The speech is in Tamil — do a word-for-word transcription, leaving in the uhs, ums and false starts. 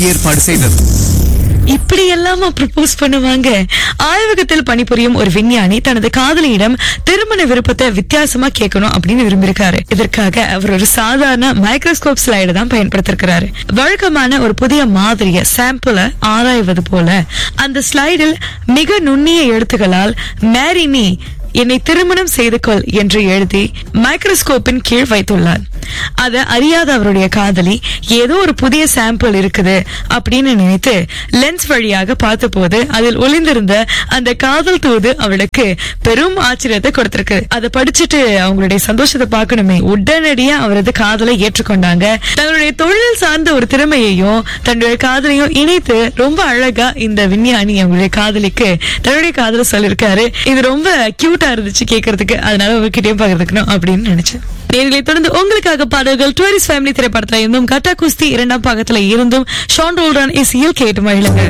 ஏற்பாடு செய்தது. இப்படி எல்லாமா ப்ரப்போஸ் பண்ணுவாங்க? ஆய்வகத்தில் பணிபுரியும் ஒரு விஞ்ஞானி தனது காதலியிடம் திருமண விருப்பத்தை வித்தியாசமா கேட்கணும் அப்படின்னு விரும்பியிருக்காரு. இதற்காக அவர் ஒரு சாதாரண மைக்ரோஸ்கோப் ஸ்லைடு தான் பயன்படுத்திருக்கிறாரு. வழக்கமான ஒரு புதிய மாதிரிய சாம்பிள ஆராய்வது போல அந்த ஸ்லைடில் மிக நுண்ணிய எழுத்துக்களால் மேரி மீ, என்னை திருமணம் செய்து கொள் என்று எழுதி மைக்ரோஸ்கோப்பின் கீழ் வைத்துள்ளார். அத அறியாத அவருடைய காதலி ஏதோ ஒரு புதிய சாம்பிள் இருக்குது அப்படின்னு நினைத்து லென்ஸ் வழியாக பார்த்த போது அதில் ஒளிந்திருந்த அந்த காதல் தூது அவளுக்கு பெரும் ஆச்சரியத்தை கொடுத்திருக்கு. அதை படிச்சுட்டு அவங்களுடைய சந்தோஷத்தை பார்க்கணுமே, உடனடியா அவரது காதலை ஏற்றுக்கொண்டாங்க. தன்னுடைய தொழில் சார்ந்த ஒரு திறமையையும் தன்னுடைய காதலையும் இணைத்து ரொம்ப அழகா இந்த விஞ்ஞானி அவங்களுடைய காதலிக்கு தன்னுடைய காதலை சொல்லிருக்காரு. இது ரொம்ப கியூட்டா இருந்துச்சு கேட்கறதுக்கு. அதனால உங்ககிட்டயும் பகிர்ந்துக்கணும் அப்படின்னு நினைச்சேன். நேர்களை தொடர்ந்து உங்களுக்காக பாடல்கள் டூரிஸ்ட் ஃபேமிலி திரைப்படத்துல இருந்தும் கட்டா குஸ்தி இரண்டாம் பாகத்துல இருந்தும் ஷான் ரோல்டன் இசையில் கேட்டு மகிழுங்க.